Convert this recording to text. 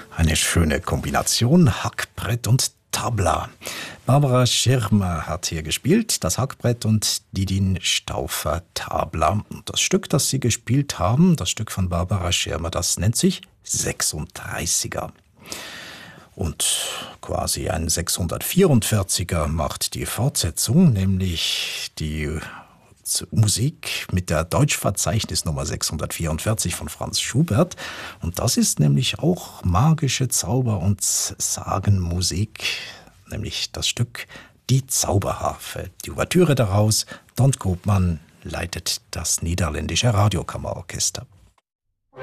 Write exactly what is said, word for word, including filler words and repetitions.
Eine schöne Kombination, Hackbrett und Tabla. Barbara Schirmer hat hier gespielt, das Hackbrett, und Didin Stauffer Tabla. Und das Stück, das sie gespielt haben, das Stück von Barbara Schirmer, das nennt sich sechsunddreißiger. Und quasi ein sechshundertvierundvierziger macht die Fortsetzung, nämlich die Musik mit der Deutschverzeichnisnummer sechshundertvierundvierzig von Franz Schubert. Und das ist nämlich auch magische Zauber- und Sagenmusik, nämlich das Stück Die Zauberharfe. Die Ouvertüre daraus, Don Koopman leitet das niederländische Radiokammerorchester.